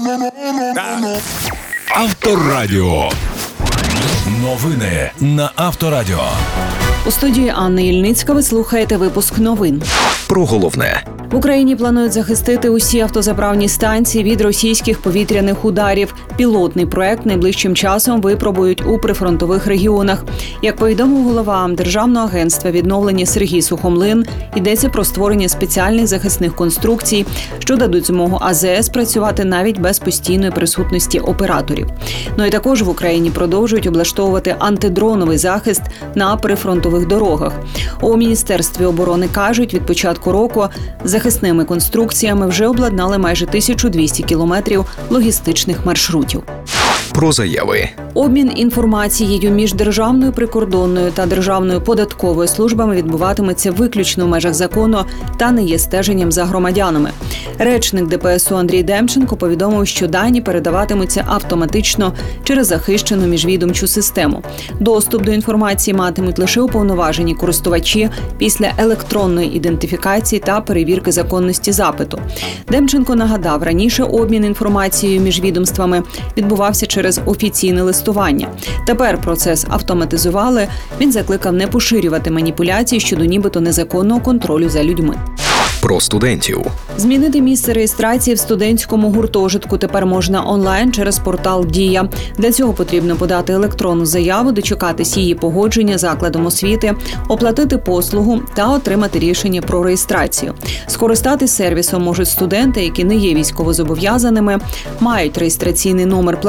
Авторадіо. Новини на Авторадіо. У студії Анна Ільницька ви слухаєте випуск новин. Про головне. В Україні планують захистити усі автозаправні станції від російських повітряних ударів. Пілотний проект найближчим часом випробують у прифронтових регіонах. Як повідомив голова Державного агентства відновлення Сергій Сухомлин, йдеться про створення спеціальних захисних конструкцій, що дадуть змогу АЗС працювати навіть без постійної присутності операторів. Ну і також в Україні продовжують облаштовувати антидроновий захист на прифронтових дорогах. У Міністерстві оборони кажуть, від початку року захисними конструкціями вже обладнали майже 1200 кілометрів логістичних маршрутів. Про заяви. Обмін інформацією між Державною прикордонною та Державною податковою службами відбуватиметься виключно в межах закону та не є стеженням за громадянами. Речник ДПСУ Андрій Демченко повідомив, що дані передаватимуться автоматично через захищену міжвідомчу систему. Доступ до інформації матимуть лише уповноважені користувачі після електронної ідентифікації та перевірки законності запиту. Демченко нагадав, раніше обмін інформацією між відомствами відбувався через офіційне листування. Тепер процес автоматизували. Він закликав не поширювати маніпуляції щодо нібито незаконного контролю за людьми. Про студентів. Змінити місце реєстрації в студентському гуртожитку тепер можна онлайн через портал «Дія». Для цього потрібно подати електронну заяву, дочекатись її погодження закладом освіти, оплатити послугу та отримати рішення про реєстрацію. Скористатись сервісом можуть студенти, які не є військовозобов'язаними, мають реєстраційний номер